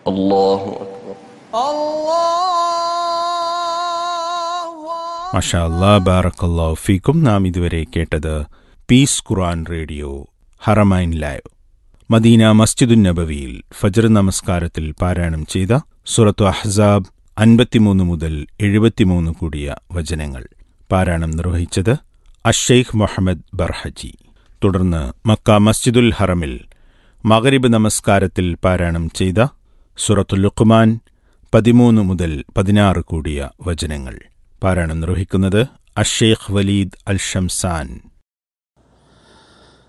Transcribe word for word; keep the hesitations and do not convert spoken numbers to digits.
അല്ലാഹു അക്ബർ. മാഷാ അല്ലാഹ്, ബാറക്കല്ലാഹു ഫീക്കും. നാം ഇതുവരെ കേട്ടത് പീസ് ഖുർആൻ radio Haramain live Medina മസ്ജിദുൻ നബവിയിൽ Fajr നമസ്കാരത്തിൽ പാരായണം ചെയ്ത സൂറത്തു അഹ്സാബ് അൻപത്തിമൂന്ന് മുതൽ എഴുപത്തിമൂന്ന് കൂടിയ വചനങ്ങൾ പാരായണം നിർവഹിച്ചത് അഷ്ഷെയ്ഖ് മുഹമ്മദ് ബർഹജി. തുടർന്ന് മക്ക മസ്ജിദുൽ ഹറമിൽ മഗ്രിബ് നമസ്കാരത്തിൽ പാരായണം ചെയ്ത സൂറത്തുൽ ലുഖ്മാൻ പതിമൂന്ന് മുതൽ പതിനാറ് കൂടിയ വചനങ്ങൾ പാരായണം നിർവഹിക്കുന്നത് അഷ്ഷെയ്ഖ് വലീദ് അൽ ഷംസാൻ.